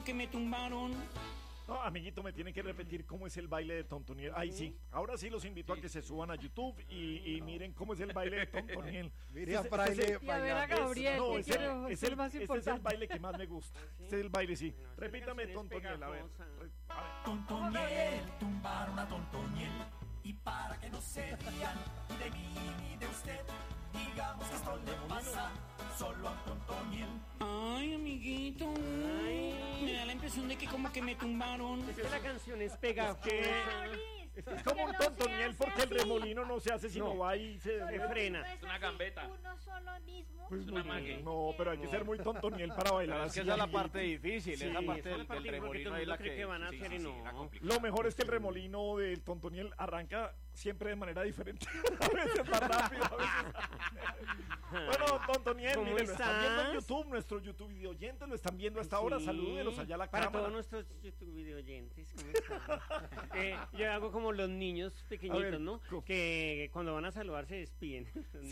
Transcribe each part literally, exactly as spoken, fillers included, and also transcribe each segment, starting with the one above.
que me tumbaron. No, amiguito, me tiene que repetir cómo es el baile de Tontoniel. Ay, sí. Ahora sí los invito a que se suban a YouTube y, y miren cómo es el baile de Tontoniel. Mire a Fraile Y a ver a Gabriel, No, que es el, quiero- es es el el- más este es el importante. baile que más me gusta. Este es el baile, sí. Bueno, esta Repítame canción es Tontoniel, a ver. pegajosa. Re- a ver. Tontoniel, tumbaron a Tontoniel. Y para que no se rían ni de mí ni de usted, digamos que esto le pasa solo a Tontoniel. Ay, amiguito. Me da la impresión de que como que me tumbaron. Es que la canción es pegajosa. Es que es como un Tontoniel porque el remolino no se hace sino No. va y se... Se frena. Es una gambeta. Uno solo mismo. Pues una muy magia. bien. No, pero hay que ser muy Tontoniel para bailar Pero es así. que esa es la amiguito. parte difícil, Sí, esa parte esa es del, la parte del porque remolino todo el es la mundo cree que van a sí, hacer sí, y sí, no. la complicada. Lo mejor es que el remolino del Tontoniel arranca siempre de manera diferente. A veces más rápido, a veces. Bueno, don Tontoniel, ¿Cómo miren, lo están viendo en estás? YouTube, nuestros YouTube video oyentes lo están viendo hasta ahora. Sí. Salúdelos allá a la Para cámara. todos nuestros YouTube video oyentes, ¿cómo están? Eh, yo hago como los niños A pequeñitos, ver, ¿no? co- Que cuando van a saludar se despiden.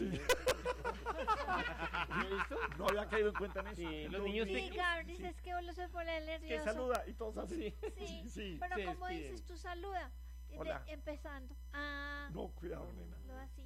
¿No has visto? No había caído en cuenta en eso. Sí, los niños Sí, pequeños. Gabriel, dices que uno se pone nervioso. Que saluda y todos así. Sí, Sí. pero se ¿cómo despiden. dices tú saluda? De- Hola. empezando. Ah, No, cuidado, nena. lo así.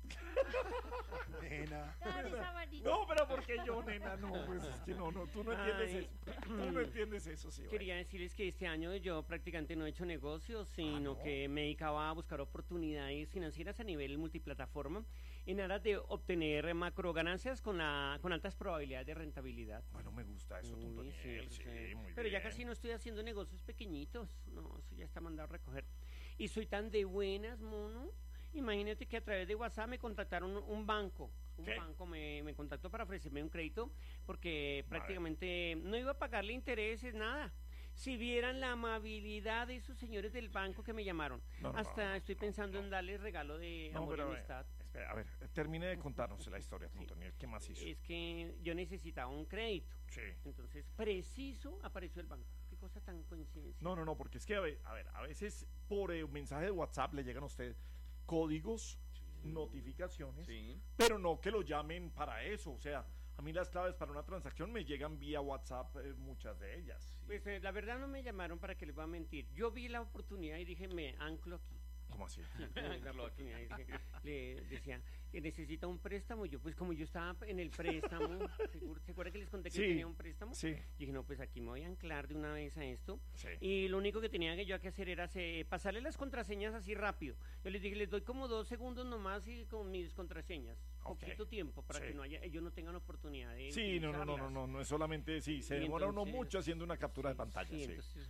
Nena. Gabriel es amarillo. No, pero porque yo, nena, no, pues es que no, no, tú no entiendes Ay. eso. Tú no entiendes eso, sí. Quería decirles que este año yo prácticamente no he hecho negocios, sino Ah, ¿no? que me dedicaba a buscar oportunidades financieras a nivel multiplataforma en aras de obtener macro ganancias con, la, con altas probabilidades de rentabilidad. Bueno, me gusta eso, Uy, Tontoniel. sí, Sí, eso sí. muy Pero ya bien. casi no estoy haciendo negocios pequeñitos. No, eso ya está mandado a recoger. Y soy tan de buenas, mono. Imagínate que a través de WhatsApp me contactaron un banco. Un ¿Qué? banco me, me contactó para ofrecerme un crédito porque prácticamente no iba a pagarle intereses, nada. Si vieran la amabilidad de esos señores del banco que me llamaron. No, no, Hasta no, estoy no, pensando no. en darles regalo de No, amor y pero, eh, amistad. espera, a ver, termine de contarnos la historia, Tontoniel. ¿Qué más hizo? Es que yo necesitaba un crédito. Sí. Entonces, preciso apareció el banco. Qué cosa tan coincidencia. No, no, no, porque es que, a ver, a, ver, a veces por eh, mensaje de WhatsApp le llegan a usted códigos, notificaciones, Sí. pero no que lo llamen para eso. O sea, a mí las claves para una transacción me llegan vía WhatsApp, eh, muchas de ellas. Pues eh, la verdad no me llamaron para que les voy a mentir. Yo vi la oportunidad y dije, me anclo aquí. ¿Cómo así? Sí, vi la oportunidad y dije- le decía que necesita un préstamo. Yo, pues como yo estaba en el préstamo, ¿seguro- ¿se acuerda que les conté que Sí, tenía un préstamo? sí. Dije, no, pues aquí me voy a anclar de una vez a esto. Sí. Y lo único que tenía que yo que hacer era se- pasarle las contraseñas así rápido. Yo les dije, les doy como dos segundos nomás y con mis contraseñas. Ok. Poquito tiempo para Sí. que no haya, ellos no tengan oportunidad de Sí, no, no, no, no, utilizarlas. no, no es solamente, sí, se Y demora uno entonces- mucho haciendo una captura de pantalla, Sí, sí. entonces,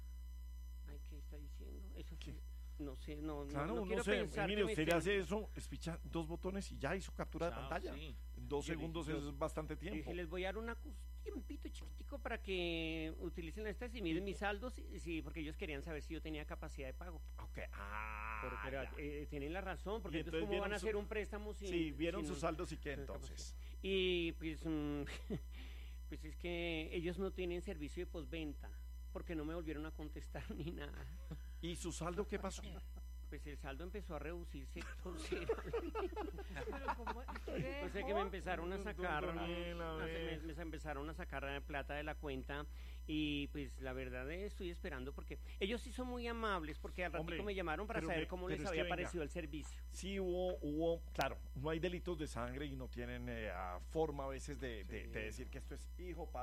ay, ¿qué está diciendo? Eso ¿Qué? fue- no sé, no, no, Claro, no no, quiero sé, pensar mire, que me usted le estén- hace eso, espicha dos botones y ya hizo captura de Chao, pantalla. sí. En dos Yo le- segundos yo- es bastante Dije, tiempo. les voy a dar una cos- tiempito chiquitico para que utilicen estas y miren mis saldos, y- sí, porque ellos querían saber si yo tenía capacidad de pago. Ok, ah, Pero, pero, ya. eh, tienen la razón, porque Y entonces, entonces ¿cómo vieron van a su- hacer un préstamo sin... Sí, vieron sin sus un- saldos y qué sin entonces. capacidad? Y pues, mm, pues es que ellos no tienen servicio de postventa, porque no me volvieron a contestar ni nada. ¿Y su saldo qué pasó? Pues el saldo empezó a reducirse considerablemente. Pero ¿cómo? ¿Qué? O sea que me empezaron a sacar, Don Daniel, a a- ver. me, me empezaron a sacar eh, plata de la cuenta y pues la verdad eh, estoy esperando porque ellos sí son muy amables porque al Hombre, ratito me llamaron para pero saber me- cómo pero les es que había venga. parecido el servicio. Sí hubo, hubo, claro, no hay delitos de sangre y no tienen eh, ah, forma a veces de, de- Sí. de decir que esto es hijo, padre.